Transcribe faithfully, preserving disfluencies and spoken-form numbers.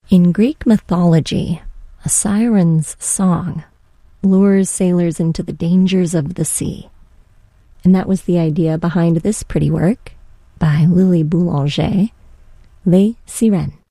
In Greek mythology, a siren's song lures sailors into the dangers of the sea. And that was the idea behind this pretty work by Lily Boulanger, Les Sirènes.